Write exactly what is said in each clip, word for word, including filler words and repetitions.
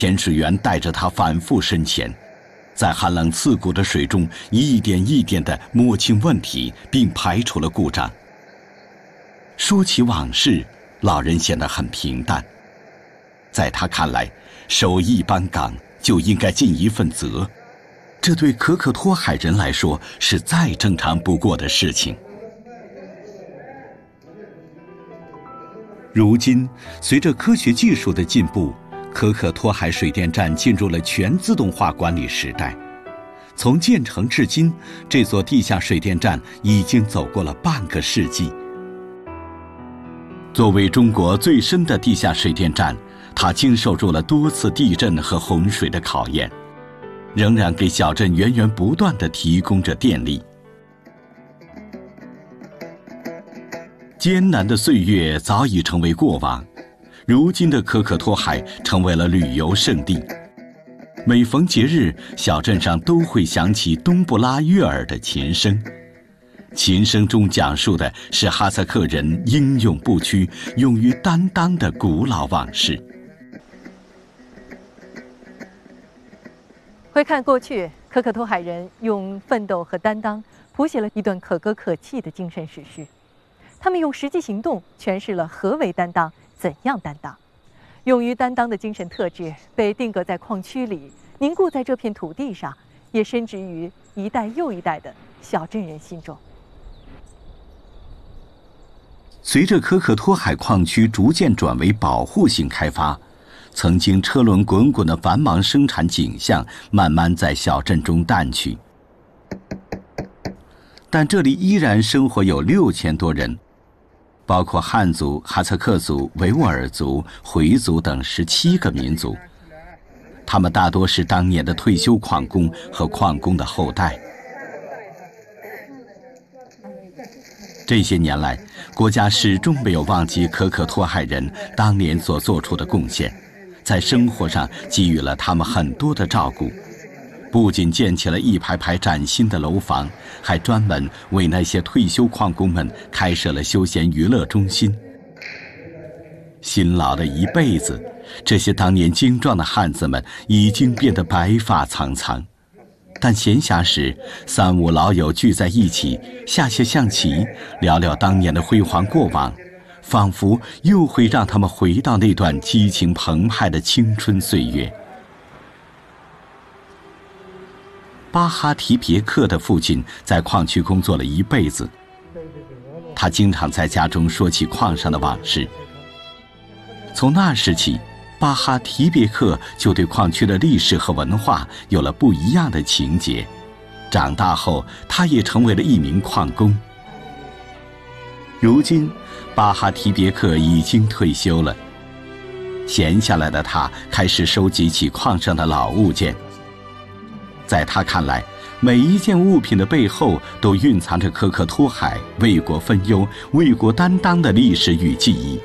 潜水员带着他反复深潜，在寒冷刺骨的水中一点一点地摸清问题，并排除了故障。说起往事，老人显得很平淡。在他看来，守一班岗就应该尽一份责，这对可可托海人来说是再正常不过的事情。如今，随着科学技术的进步，可可托海水电站进入了全自动化管理时代。从建成至今，这座地下水电站已经走过了半个世纪。作为中国最深的地下水电站，它经受住了多次地震和洪水的考验，仍然给小镇源源不断地提供着电力。艰难的岁月早已成为过往，如今的可可托海成为了旅游胜地。每逢节日，小镇上都会响起冬不拉悦尔的琴声。琴声中讲述的是哈萨克人英勇不屈、勇于担当的古老往事。 回看过去，可可托海人用奋斗和担当谱写了一段可歌可泣的精神史诗。他们用实际行动诠释了何为担当，怎样担当。勇于担当的精神特质被定格在矿区里，凝固在这片土地上，也深植于一代又一代的小镇人心中。 随着可可托海矿区逐渐转为保护性开发，曾经车轮滚滚的繁忙生产景象慢慢在小镇中淡去。但这里依然生活有六千多人，包括汉族、哈萨克族、维吾尔族、回族等十七个民族。他们大多是当年的退休矿工和矿工的后代。这些年来，国家始终没有忘记可可托海人当年所做出的贡献，在生活上给予了他们很多的照顾。不仅建起了一排排崭新的楼房，还专门为那些退休矿工们开设了休闲娱乐中心。辛劳了一辈子，这些当年精壮的汉子们已经变得白发苍苍，但闲暇时，三五老友聚在一起，下些象棋，聊聊当年的辉煌过往，仿佛又会让他们回到那段激情澎湃的青春岁月。巴哈提别克的父亲在矿区工作了一辈子，他经常在家中说起矿上的往事。从那时起，巴哈提别克就对矿区的历史和文化有了不一样的情结。长大后，他也成为了一名矿工。如今，巴哈提别克已经退休了，闲下来的他开始收集起矿上的老物件。在他看来，每一件物品的背后都蕴藏着可可托海为国分忧、为国担当的历史与记忆。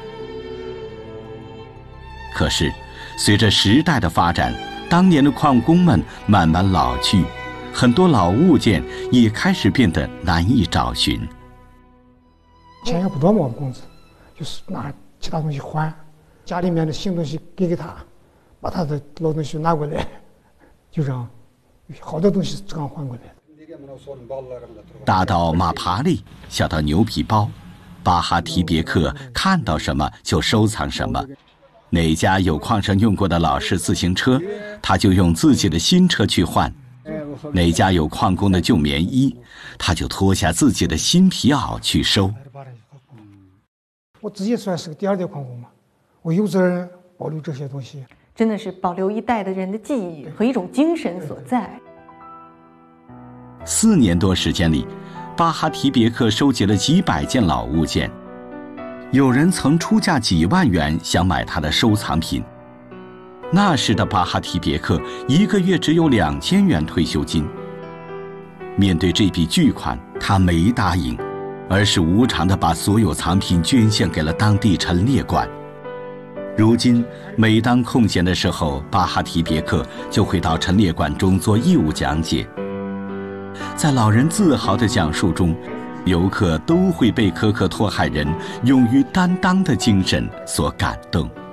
可是，随着时代的发展，当年的矿工们慢慢老去，很多老物件也开始变得难以找寻。 钱也不多嘛，我们工资就是拿其他东西还，家里面的新东西给给他，把他的老东西拿过来，就这样。好多东西这样换过来。 大到马爬犁，小到牛皮包，巴哈提别克看到什么就收藏什么。哪家有矿上用过的老式自行车，他就用自己的新车去换；哪家有矿工的旧棉衣，他就脱下自己的新皮袄去收。 我自己算是个第二代矿工嘛，我有责任保留这些东西。 真的是保留一代的人的记忆和一种精神所在。 四年多时间里，巴哈提别克收集了几百件老物件，有人曾出价几万元想买他的收藏品。那时的巴哈提别克一个月只有两千元退休金。面对这笔巨款，他没答应，而是无偿地把所有藏品捐献给了当地陈列馆。如今，每当空闲的时候，巴哈提别克就会到陈列馆中做义务讲解。在老人自豪的讲述中，游客都会被可可托海人勇于担当的精神所感动。